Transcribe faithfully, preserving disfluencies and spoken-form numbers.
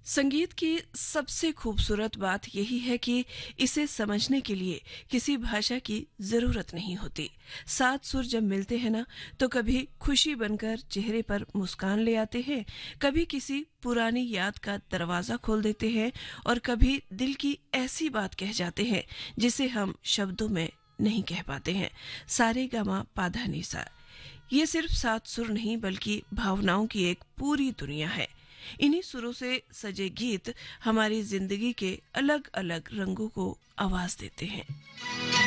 संगीत की सबसे खूबसूरत बात यही है कि इसे समझने के लिए किसी भाषा की जरूरत नहीं होती। सात सुर जब मिलते हैं ना, तो कभी खुशी बनकर चेहरे पर मुस्कान ले आते हैं, कभी किसी पुरानी याद का दरवाजा खोल देते हैं और कभी दिल की ऐसी बात कह जाते हैं जिसे हम शब्दों में नहीं कह पाते हैं। सारे गामा पाधा निसा, ये सिर्फ सात सुर नहीं बल्कि भावनाओं की एक पूरी दुनिया है। इन्हीं सुरों से सजे गीत हमारी जिंदगी के अलग अलग रंगों को आवाज देते हैं।